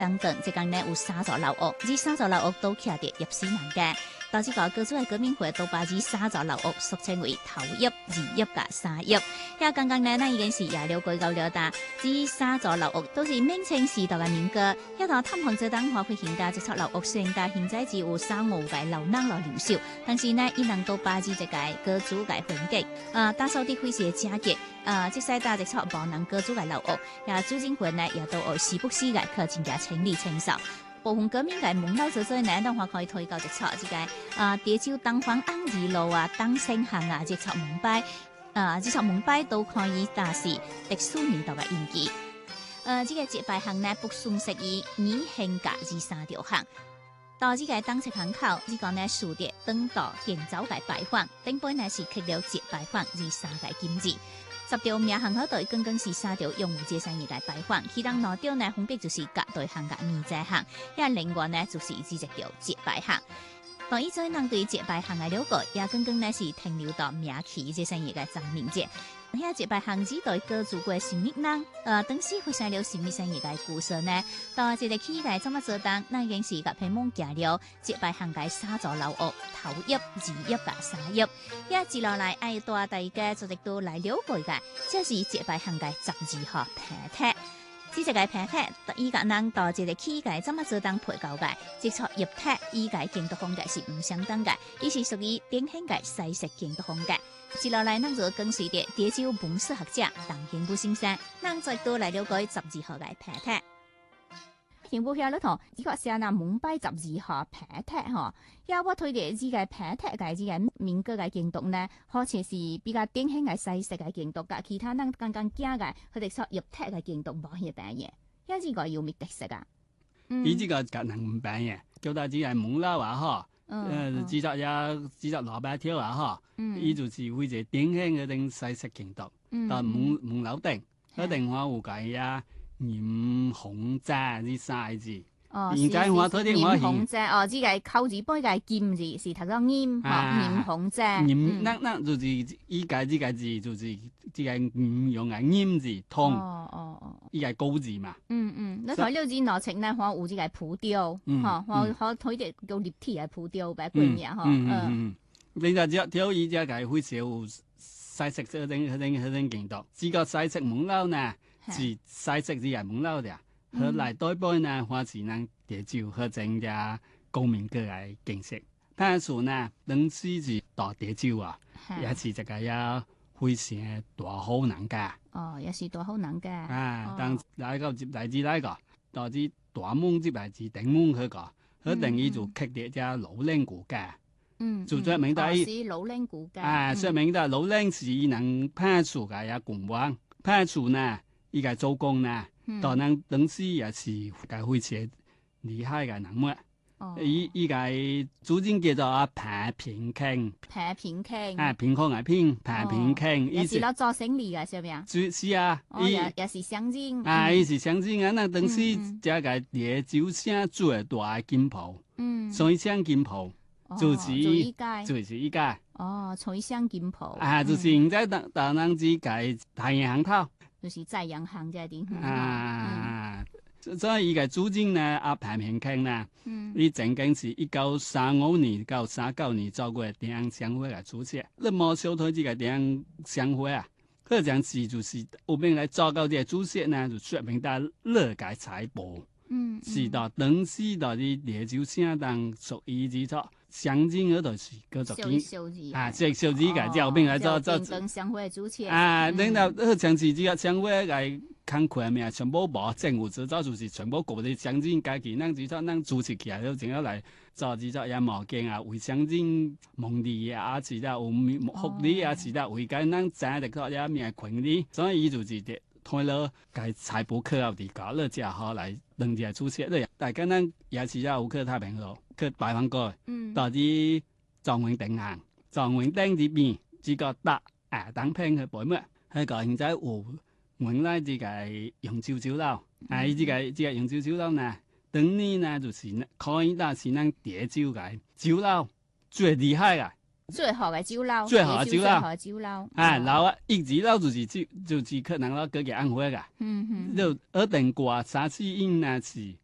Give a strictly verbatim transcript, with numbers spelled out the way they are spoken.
等等，即講呢有三座樓屋，呢三座樓屋都徛佇葉師南嘅。到這個各組嘅革命會都把呢三座樓屋俗稱為頭葉、二葉甲三葉。呀，剛剛呢，咱已經是也了解到了噠，呢三座樓屋都是明清時代嘅民歌。一到探訪者當花卉現代，即出樓屋雖然家現在只有三五個樓人來留守，但是呢，伊能都把呢一個各組嘅風格，啊，打掃啲灰色嘅家具，啊，即使打即出無能各組嘅樓屋，呀，朱經會呢也都有時不時嘅可真正清理清掃。部分革命嘅門樓做做呢，當話可以推到即出即個啊，蝶洲東方安二路啊、東星行啊，即出門牌啊，即出門牌都可以打是歷史年代嘅印記。呃，這個節擺行呢，不順適宜以興價二三條行。到這個東側巷口，這個呢樹碟等到建造嘅擺放，頂本呢是刻了節擺放二三個金字。十條名巷口隊剛剛是三條用戶接生意嘅擺放，其中兩條呢分別就是隔對行嘅二隻行，一另外呢就是呢一條節擺行。當以前人對節擺行嘅了解，也剛剛呢是停留到名氣接生意嘅張明節。遐節擺行子對各族嘅神秘人，呃，當時發生了神秘生意嘅故事呢。到這個起嘅怎麼做當，那已經是個偏門行了節擺行嘅三座樓屋，頭葉、二葉甲三葉。遐接落來愛帶大家就直到來了解嘅，這是節擺行嘅十二號平帖。呢隻個平帖，依個人到這個起嘅怎麼做當配舊嘅，接觸葉帖，依個建築風格是唔相當嘅，伊是屬於典型嘅西式建築風格。接落來，咱就跟隨着蝶洲文史學者鄧興武先生，咱再度來了解十二號嘅平帖。興武兄你睇，呢個寫那門牌十二號平帖吼，呀，我推薦呢個平帖嘅呢個民歌嘅建築呢，好似是比較典型嘅西式嘅建築，噶其他咱剛剛講嘅佢哋所葉帖嘅建築冇嘢變嘅，呀，呢個有咩特色啊？嗯， 呢個格能唔變嘅，叫大只係門樓啊，嗬。呃，製作呀，製作蘿蔔條啊，哈，伊就是會係典型嗰種西式建築，但門門樓頂，嗰頂話有個呀鹽紅遮呢三字。 哦，是是是鹽紅遮，哦，呢個口字邊個劍字是讀到鹽，鹽紅遮。 鹽，那那就是依個呢個字就是呢個鹽用嘅鹽字通。哦哦哦，依個高字嘛。嗯嗯，你睇呢字內情呢，我有呢個浮雕，嚇，我我睇啲叫立體嘅浮雕擺觀念嚇。嗯嗯嗯，你就只條依隻係會少西式嗰種嗰種嗰種建築，呢個西式門樓呢是西式呢個門樓嘅。佢嚟代表呢，還是能蝶洲和增加公民個嘅景色。但是呢，當時是到蝶洲啊，也是這個要非常大好難噶。哦，也是大好難噶。啊，當來個接來自來個，到至大門接來自頂門去個，佢等於就刻啲只老嶺古家。嗯，就說明到是老嶺古家。啊，說明到老嶺是能派出嘅也公王，派出呢，依個做工呢。當然，當時也是個非常厲害嘅人物。哦，依依個主人叫做阿平平慶。平平慶。啊，平康嘅平，平平慶。也是攞做生意嘅，是咪啊？是啊。哦，也也是鄉親。啊，伊是鄉親啊！那當時這個蝶洲城最大嘅金鋪。嗯。水鄉金鋪。就是依家。就是依家。哦，水鄉金鋪。啊，就是現在當當當之個大洋行頭。就是在洋行在啲啊，嗯、所以依個主人呢，阿平平慶呢，嗯，伊曾經是一九三五年到三九年做過電影商會嘅主席。你冇小睇呢個電影商會啊？佢陣時就是後邊來做到呢個主席呢，就說明到樂界財報，嗯，是到當時到啲蝶洲城當屬於呢個鄉鎮嗰度是叫做建啊，即係小子嘅，之後邊來做做商會主席啊，領導佢長期呢個商會嚟看佢咩，全部冇政府執照，就是全部各地鄉鎮家己，咱知道咱組織起來都整咗嚟做呢個羊毛鏡啊，為鄉鎮謀利啊，是啦，有福利啊，是啦，為緊咱整啲個嘢咩權利，所以伊就是啲推咗個財報科學啲搞咗之後嚟當啲主席咧，但係咱也是有去太平路。去拜訪過，到啲狀元頂行，狀元頂呢邊只個搭誒等拼去背咩？喺個現在有原來呢個楊朝朝樓，係呢個呢個楊朝朝樓呢，當年呢就是可以打是咱蝶洲嘅酒樓最厲害嘅，最好嘅酒樓，最好嘅酒樓，酒樓，啊，然後一級樓就是就就是可能攞嗰個安徽嘅，嗯哼，就二等過三次因呢是。